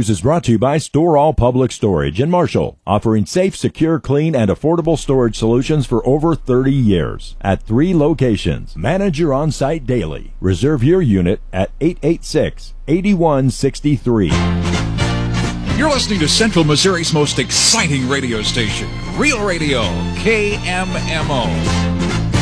News is brought to you by Store All Public Storage in Marshall, offering safe, secure, clean, and affordable storage solutions for over 30 years at 3 locations. Manage your on-site daily. Reserve your unit at 886-8163. You're listening to Central Missouri's most exciting radio station, Real Radio, KMMO.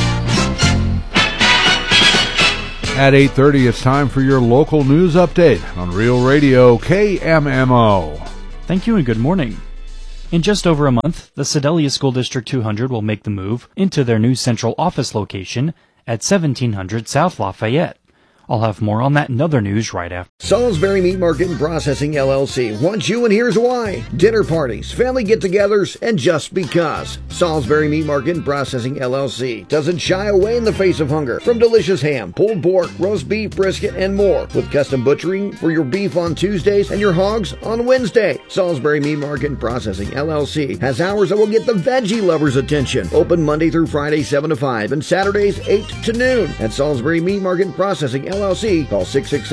At 8:30, it's time for your local news update on Real Radio KMMO. Thank you and good morning. In just over a month, the Sedalia School District 200 will make the move into their new central office location at 1700 South Lafayette. I'll have more on that and other news right after. Salisbury Meat Market and Processing LLC wants you, and here's why. Dinner parties, family get-togethers, and just because. Salisbury Meat Market and Processing LLC doesn't shy away in the face of hunger. From delicious ham, pulled pork, roast beef, brisket, and more. With custom butchering for your beef on Tuesdays and your hogs on Wednesday. Salisbury Meat Market and Processing LLC has hours that will get the veggie lovers' attention. Open Monday through Friday 7 to 5 and Saturdays 8 to noon. At Salisbury Meat Market and Processing LLC, call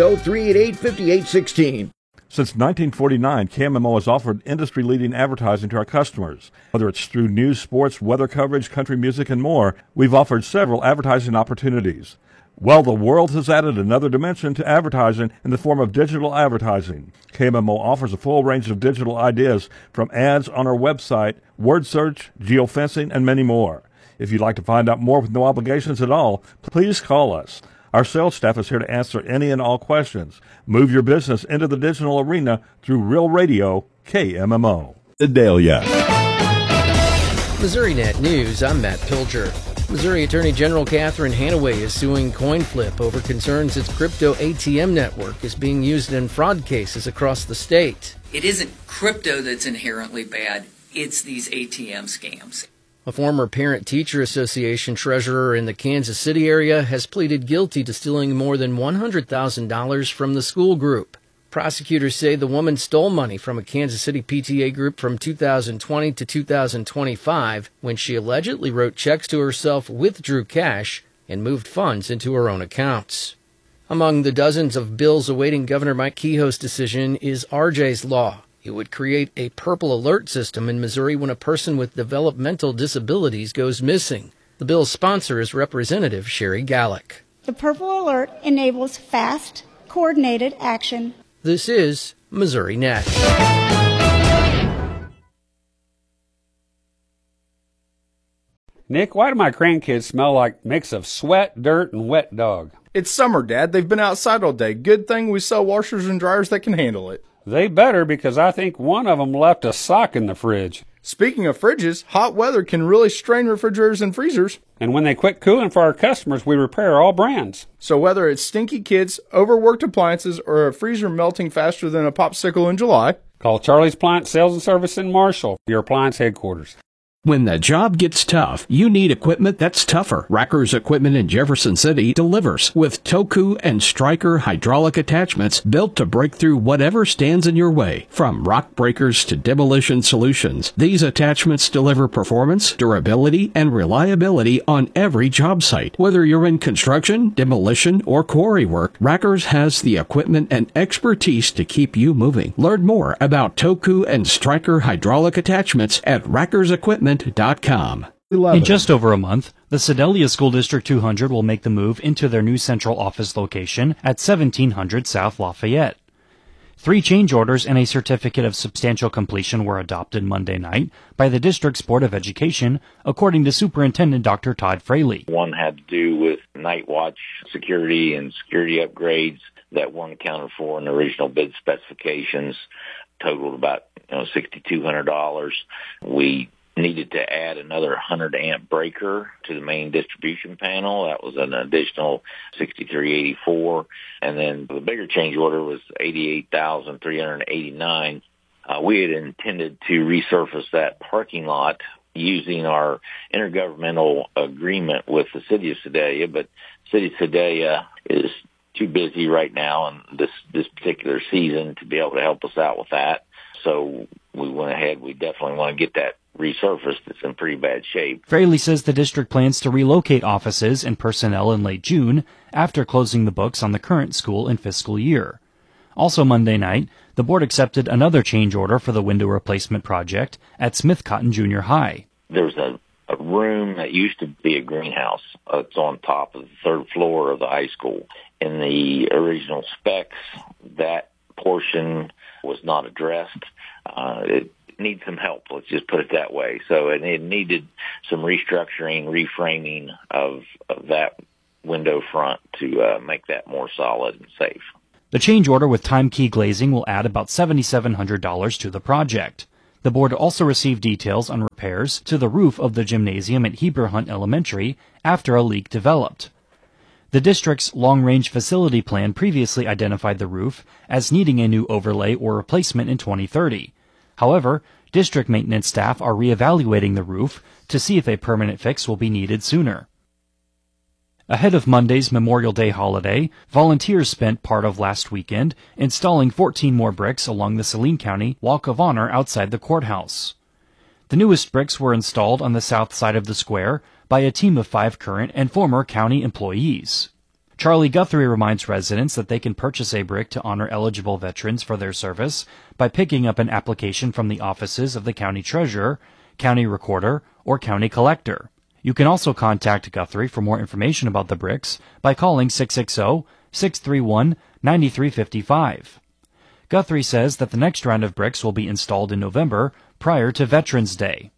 660-388-5816. Since 1949, KMMO has offered industry-leading advertising to our customers. Whether it's through news, sports, weather coverage, country music, and more, we've offered several advertising opportunities. Well, the world has added another dimension to advertising in the form of digital advertising. KMMO offers a full range of digital ideas from ads on our website, word search, geofencing, and many more. If you'd like to find out more with no obligations at all, please call us. Our sales staff is here to answer any and all questions. Move your business into the digital arena through Real Radio KMMO. Sedalia. MissouriNet News, I'm Matt Pilger. Missouri Attorney General Catherine Hanaway is suing CoinFlip over concerns its crypto ATM network is being used in fraud cases across the state. It isn't crypto that's inherently bad, it's these ATM scams. A former Parent-Teacher Association treasurer in the Kansas City area has pleaded guilty to stealing more than $100,000 from the school group. Prosecutors say the woman stole money from a Kansas City PTA group from 2020 to 2025 when she allegedly wrote checks to herself, withdrew cash, and moved funds into her own accounts. Among the dozens of bills awaiting Governor Mike Kehoe's decision is RJ's Law. It would create a purple alert system in Missouri when a person with developmental disabilities goes missing. The bill's sponsor is Representative Sherry Gallick. The purple alert enables fast, coordinated action. This is MissouriNet. Nick, why do my grandkids smell like a mix of sweat, dirt, and wet dog? It's summer, Dad. They've been outside all day. Good thing we sell washers and dryers that can handle it. They better, because I think one of them left a sock in the fridge. Speaking of fridges, hot weather can really strain refrigerators and freezers. And when they quit cooling for our customers, we repair all brands. So whether it's stinky kids, overworked appliances, or a freezer melting faster than a popsicle in July, call Charlie's Appliance Sales and Service in Marshall, your appliance headquarters. When the job gets tough, you need equipment that's tougher. Racker's Equipment in Jefferson City delivers with Toku and Stryker hydraulic attachments built to break through whatever stands in your way. From rock breakers to demolition solutions, these attachments deliver performance, durability, and reliability on every job site. Whether you're in construction, demolition, or quarry work, Racker's has the equipment and expertise to keep you moving. Learn more about Toku and Stryker hydraulic attachments at rackersequipment.com. In just over a month, the Sedalia School District 200 will make the move into their new central office location at 1700 South Lafayette. 3 change orders and a certificate of substantial completion were adopted Monday night by the district's Board of Education, according to Superintendent Dr. Todd Fraley. One had to do with night watch security and security upgrades that weren't accounted for in the original bid specifications, totaled about $6,200. We needed to add another 100-amp breaker to the main distribution panel. That was an additional $6,384. And then the bigger change order was $88,389. We had intended to resurface that parking lot using our intergovernmental agreement with the City of Sedalia, but City of Sedalia is too busy right now in this particular season to be able to help us out with that. So we went ahead. We definitely want to get that resurfaced. It's in pretty bad shape. Fraley says the district plans to relocate offices and personnel in late June after closing the books on the current school and fiscal year. Also Monday night, the board accepted another change order for the window replacement project at Smith Cotton Junior High. There's a room that used to be a greenhouse. It's on top of the third floor of the high school. In the original specs, that portion was not addressed. It needs some help, let's just put it that way. So it needed some restructuring, reframing of that window front to make that more solid and safe. The change order with time key glazing will add about $7,700 to the project. The board also received details on repairs to the roof of the gymnasium at Heber Hunt Elementary after a leak developed. The district's long-range facility plan previously identified the roof as needing a new overlay or replacement in 2030. However, district maintenance staff are reevaluating the roof to see if a permanent fix will be needed sooner. Ahead of Monday's Memorial Day holiday, volunteers spent part of last weekend installing 14 more bricks along the Saline County Walk of Honor outside the courthouse. The newest bricks were installed on the south side of the square by a team of 5 current and former county employees. Charlie Guthrie reminds residents that they can purchase a brick to honor eligible veterans for their service by picking up an application from the offices of the county treasurer, county recorder, or county collector. You can also contact Guthrie for more information about the bricks by calling 660-631-9355. Guthrie says that the next round of bricks will be installed in November prior to Veterans Day.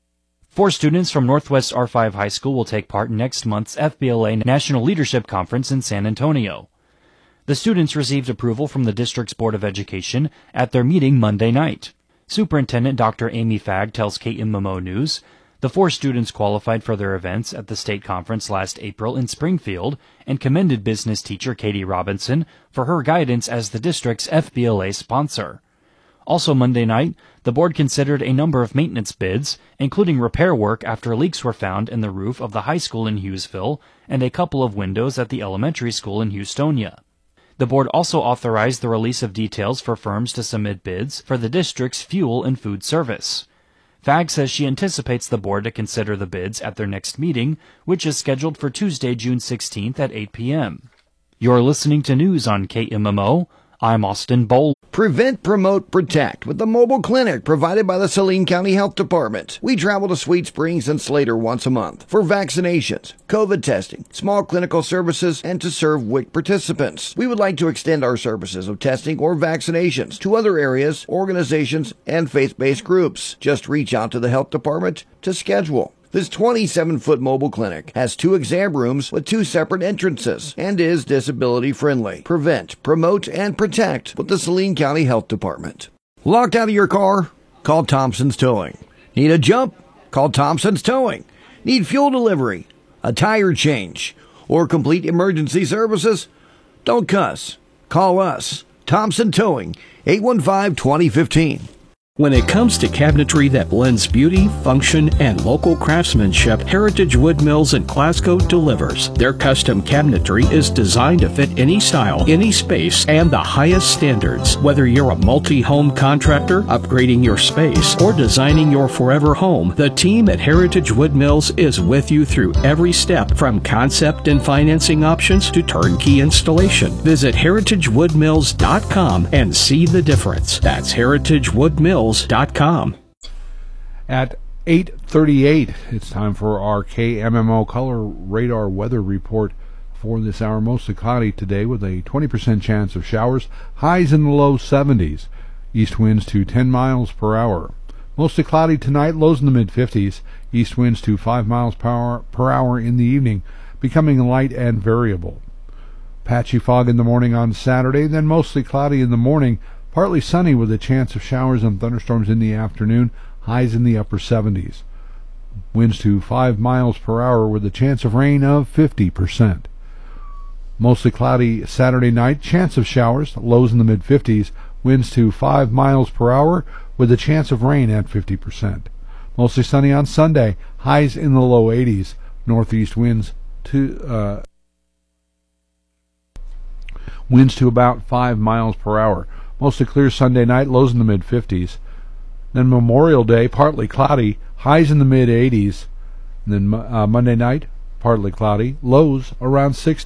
4 students from Northwest R5 High School will take part in next month's FBLA National Leadership Conference in San Antonio. The students received approval from the district's Board of Education at their meeting Monday night. Superintendent Dr. Amy Fagg tells KMMO News the 4 students qualified for their events at the state conference last April in Springfield and commended business teacher Katie Robinson for her guidance as the district's FBLA sponsor. Also Monday night, the board considered a number of maintenance bids, including repair work after leaks were found in the roof of the high school in Hughesville and a couple of windows at the elementary school in Houstonia. The board also authorized the release of details for firms to submit bids for the district's fuel and food service. Fagg says she anticipates the board to consider the bids at their next meeting, which is scheduled for Tuesday, June 16th at 8 p.m. You're listening to news on KMMO. I'm Austin Bowl. Prevent, Promote, Protect with the mobile clinic provided by the Saline County Health Department. We travel to Sweet Springs and Slater once a month for vaccinations, COVID testing, small clinical services, and to serve WIC participants. We would like to extend our services of testing or vaccinations to other areas, organizations, and faith-based groups. Just reach out to the health department to schedule. This 27-foot mobile clinic has 2 exam rooms with 2 separate entrances and is disability-friendly. Prevent, promote, and protect with the Saline County Health Department. Locked out of your car? Call Thompson's Towing. Need a jump? Call Thompson's Towing. Need fuel delivery, a tire change, or complete emergency services? Don't cuss. Call us. Thompson Towing, 815-2015. When it comes to cabinetry that blends beauty, function, and local craftsmanship, Heritage Wood Mills in Glasgow delivers. Their custom cabinetry is designed to fit any style, any space, and the highest standards. Whether you're a multi-home contractor, upgrading your space, or designing your forever home, the team at Heritage Wood Mills is with you through every step, from concept and financing options to turnkey installation. Visit heritagewoodmills.com and see the difference. That's heritagewoodmills.com. At 8:38, it's time for our KMMO Color Radar Weather Report for this hour. Mostly cloudy today with a 20% chance of showers. Highs in the low 70s. East winds to 10 miles per hour. Mostly cloudy tonight. Lows in the mid-50s. East winds to 5 miles per hour in the evening, becoming light and variable. Patchy fog in the morning on Saturday, then mostly cloudy in the morning. Partly sunny with a chance of showers and thunderstorms in the afternoon, highs in the upper 70s. Winds to 5 miles per hour with a chance of rain of 50%. Mostly cloudy Saturday night, chance of showers, lows in the mid-50s, winds to 5 miles per hour with a chance of rain at 50%. Mostly sunny on Sunday, highs in the low 80s, northeast winds to about 5 miles per hour. Mostly clear Sunday night, lows in the mid-50s. Then Memorial Day, partly cloudy, highs in the mid-80s. Then Monday night, partly cloudy, lows around 60.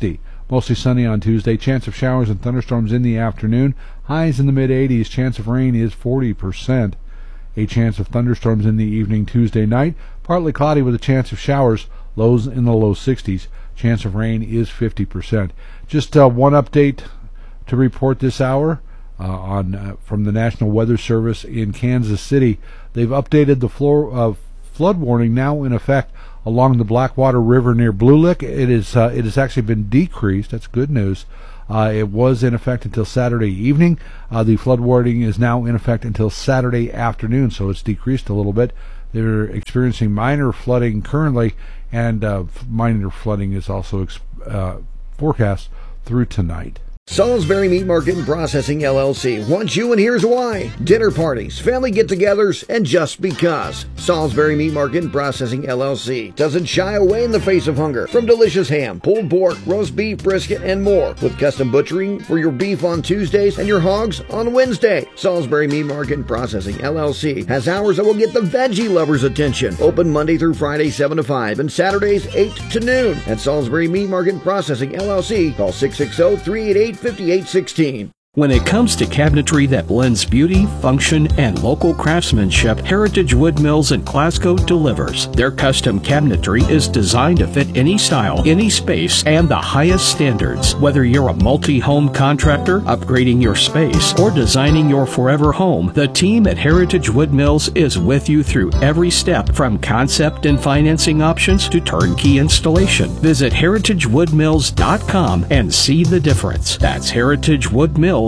Mostly sunny on Tuesday. Chance of showers and thunderstorms in the afternoon. Highs in the mid-80s. Chance of rain is 40%. A chance of thunderstorms in the evening Tuesday night. Partly cloudy with a chance of showers. Lows in the low 60s. Chance of rain is 50%. Just one update to report this hour from the National Weather Service in Kansas City. They've updated the flood warning now in effect along the Blackwater River near Blue Lick. It has actually been decreased. That's good news. It was in effect until Saturday evening. The flood warning is now in effect until Saturday afternoon, so it's decreased a little bit. They're experiencing minor flooding currently, and minor flooding is also forecast through tonight. Salisbury Meat Market and Processing LLC wants you, and here's why. Dinner parties, family get-togethers, and just because. Salisbury Meat Market and Processing LLC doesn't shy away in the face of hunger. From delicious ham, pulled pork, roast beef, brisket, and more. With custom butchering for your beef on Tuesdays and your hogs on Wednesday. Salisbury Meat Market and Processing LLC has hours that will get the veggie lovers' attention. Open Monday through Friday 7 to 5 and Saturdays 8 to noon. At Salisbury Meat Market and Processing LLC, call 660-388-5816. When it comes to cabinetry that blends beauty, function, and local craftsmanship, Heritage Wood Mills in Glasgow delivers. Their custom cabinetry is designed to fit any style, any space, and the highest standards. Whether you're a multi-home contractor, upgrading your space, or designing your forever home, the team at Heritage Wood Mills is with you through every step, from concept and financing options to turnkey installation. Visit heritagewoodmills.com and see the difference. That's heritagewoodmills.com.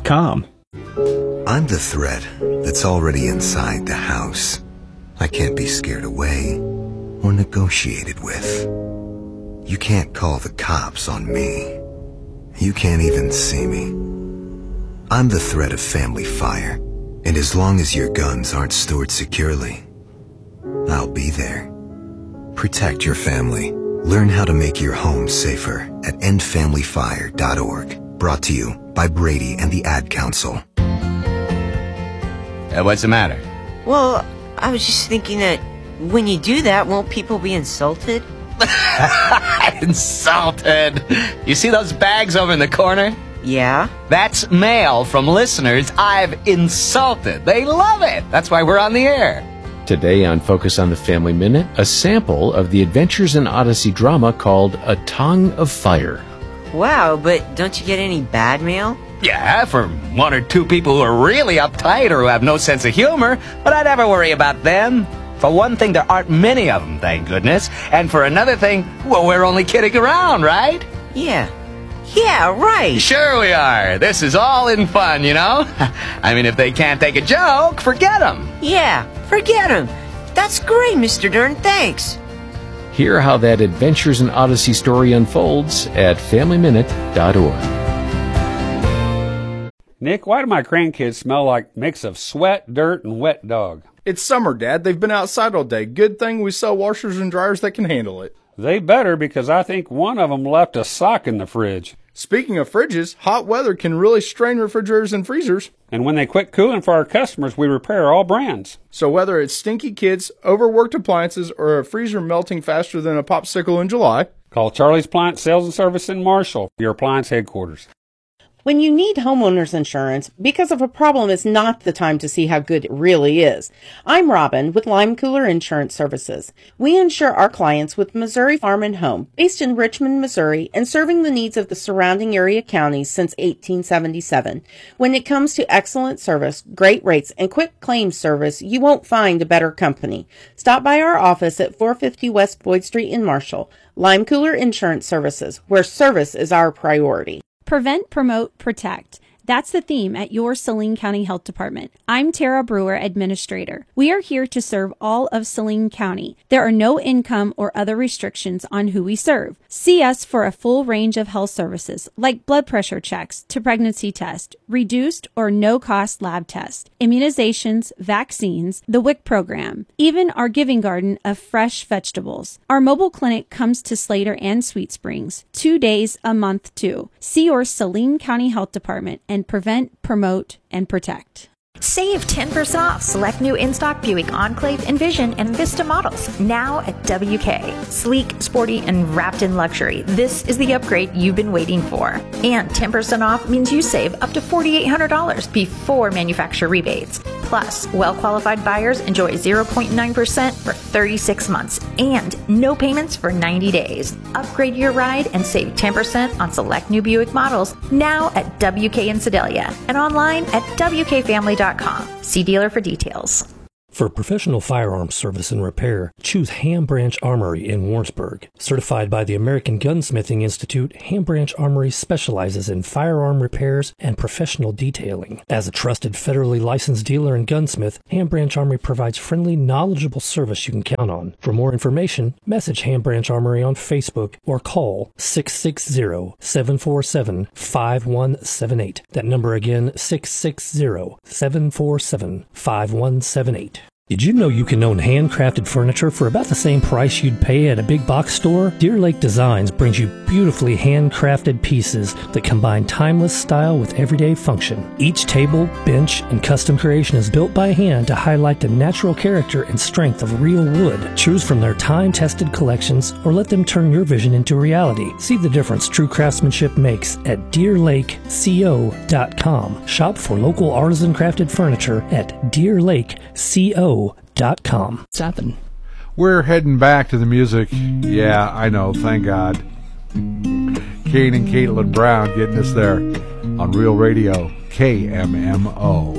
I'm the threat that's already inside the house. I can't be scared away or negotiated with. You can't call the cops on me. You can't even see me. I'm the threat of family fire, and as long as your guns aren't stored securely, I'll be there. Protect your family. Learn how to make your home safer at endfamilyfire.org. Brought to you by Brady and the Ad Council. What's the matter? Well, I was just thinking that when you do that, won't people be insulted? Insulted? You see those bags over in the corner? Yeah? That's mail from listeners I've insulted. They love it. That's why we're on the air. Today on Focus on the Family Minute, a sample of the Adventures in Odyssey drama called A Tongue of Fire. Wow, but don't you get any bad mail? Yeah, for one or two people who are really uptight or who have no sense of humor, but I never worry about them. For one thing, there aren't many of them, thank goodness. And for another thing, well, we're only kidding around, right? Yeah, right. Sure we are. This is all in fun, you know? I mean, if they can't take a joke, forget them. Yeah, forget them. That's great, Mr. Dern, thanks. Hear how that Adventures in Odyssey story unfolds at FamilyMinute.org. Nick, why do my grandkids smell like a mix of sweat, dirt, and wet dog? It's summer, Dad. They've been outside all day. Good thing we sell washers and dryers that can handle it. They better, because I think one of them left a sock in the fridge. Speaking of fridges, hot weather can really strain refrigerators and freezers. And when they quit cooling for our customers, we repair all brands. So whether it's stinky kids, overworked appliances, or a freezer melting faster than a popsicle in July, call Charlie's Appliance Sales and Service in Marshall, your appliance headquarters. When you need homeowners insurance, because of a problem is not the time to see how good it really is. I'm Robin with Lime Cooler Insurance Services. We insure our clients with Missouri Farm and Home, based in Richmond, Missouri, and serving the needs of the surrounding area counties since 1877. When it comes to excellent service, great rates, and quick claims service, you won't find a better company. Stop by our office at 450 West Boyd Street in Marshall. Lime Cooler Insurance Services, where service is our priority. Prevent, promote, protect. That's the theme at your Saline County Health Department. I'm Tara Brewer, Administrator. We are here to serve all of Saline County. There are no income or other restrictions on who we serve. See us for a full range of health services, like blood pressure checks to pregnancy test, reduced or no-cost lab tests, immunizations, vaccines, the WIC program, even our giving garden of fresh vegetables. Our mobile clinic comes to Slater and Sweet Springs 2 days a month too. See your Saline County Health Department and prevent, promote, and protect. Save 10% off select new in-stock Buick Enclave, Envision, and Vista models now at WK. Sleek, sporty, and wrapped in luxury. This is the upgrade you've been waiting for. And 10% off means you save up to $4,800 before manufacturer rebates. Plus, well-qualified buyers enjoy 0.9% for 36 months and no payments for 90 days. Upgrade your ride and save 10% on select new Buick models now at WK in Sedalia and online at WKFamily.com. See dealer for details. For professional firearms service and repair, choose Ham Branch Armory in Warrensburg. Certified by the American Gunsmithing Institute, Ham Branch Armory specializes in firearm repairs and professional detailing. As a trusted federally licensed dealer and gunsmith, Ham Branch Armory provides friendly, knowledgeable service you can count on. For more information, message Ham Branch Armory on Facebook or call 660-747-5178. That number again, 660-747-5178. Did you know you can own handcrafted furniture for about the same price you'd pay at a big box store? Deer Lake Designs brings you beautifully handcrafted pieces that combine timeless style with everyday function. Each table, bench, and custom creation is built by hand to highlight the natural character and strength of real wood. Choose from their time-tested collections or let them turn your vision into reality. See the difference true craftsmanship makes at DeerLakeCO.com. Shop for local artisan crafted furniture at DeerLakeCO.com. 7. We're heading back to the music. Yeah, I know, thank God. Kane and Caitlin Brown getting us there on Real Radio, KMMO.